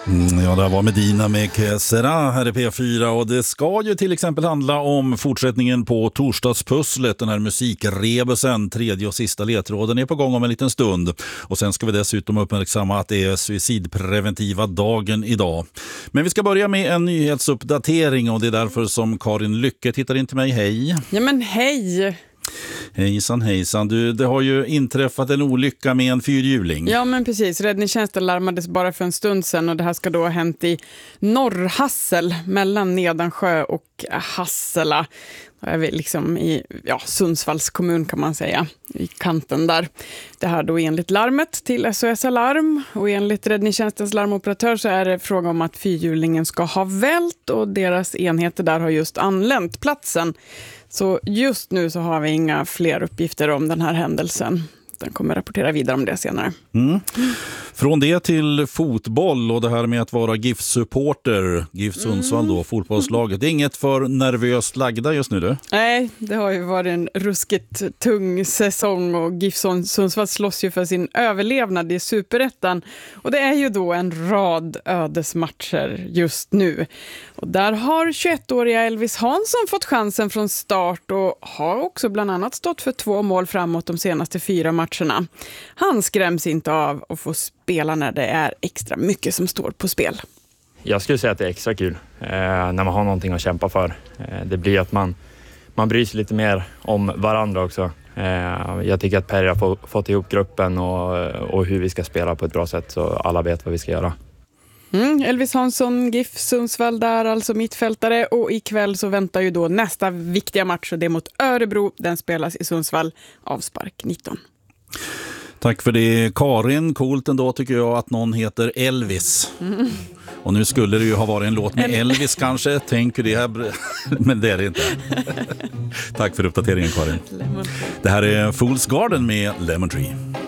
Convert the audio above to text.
Ja, det var Medina med Kesera här i P4 och det ska ju till exempel handla om fortsättningen på torsdagspusslet, den här musikrebusen, tredje och sista ledtråden är på gång om en liten stund. Och sen ska vi dessutom uppmärksamma att det är suicidpreventiva dagen idag. Men vi ska börja med en nyhetsuppdatering och det är därför som Karin Lycke tittar in till mig. Hej! Ja men hej! Hejsan, hejsan. Det har ju inträffat en olycka med en fyrhjuling. Ja men precis, räddningstjänsten larmades bara för en stund sedan och det här ska då ha hänt i Norrhassel mellan Nedansjö och Hassela. Då är vi liksom i Sundsvalls kommun kan man säga, i kanten där. Det här då enligt larmet till SOS Alarm och enligt räddningstjänstens larmoperatör så är det fråga om att fyrhjulingen ska ha vält och deras enheter där har just anlänt platsen. Så just nu så har vi inga fler uppgifter om den här händelsen. Den kommer rapportera vidare om det senare. Från det till fotboll och det här med att vara GIF-supporter, GIF Sundsvall då, fotbollslaget. Det är inget för nervöst lagda just nu du? Nej, det har ju varit en ruskigt tung säsong och GIF Sundsvall slåss ju för sin överlevnad i Superettan. Och det är ju då en rad ödesmatcher just nu. Och där har 21-åriga Elvis Hansson fått chansen från start och har också bland annat stått för 2 mål framåt de senaste 4 matcherna. Han skräms inte av att få spela när det är extra mycket som står på spel. Jag skulle säga att det är extra kul när man har någonting att kämpa för. Det blir att man bryr sig lite mer om varandra också. Jag tycker att Perry har fått ihop gruppen och hur vi ska spela på ett bra sätt så alla vet vad vi ska göra. Elvis Hansson, GIF Sundsvall där, alltså mittfältare. Och ikväll så väntar ju då nästa viktiga match och det är mot Örebro. Den spelas i Sundsvall, avspark 19. Tack för det Karin, coolt ändå tycker jag att någon heter Elvis. Och nu skulle det ju ha varit en låt med Elvis kanske, tänker det här, men det är det inte. Tack för uppdateringen Karin. Det här är Fool's Garden med Lemon Tree.